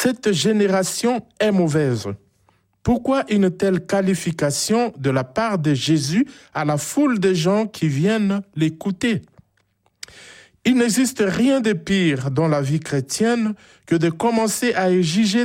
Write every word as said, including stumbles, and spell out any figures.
Cette génération est mauvaise. Pourquoi une telle qualification de la part de Jésus à la foule de gens qui viennent l'écouter? Il n'existe rien de pire dans la vie chrétienne que de commencer à exiger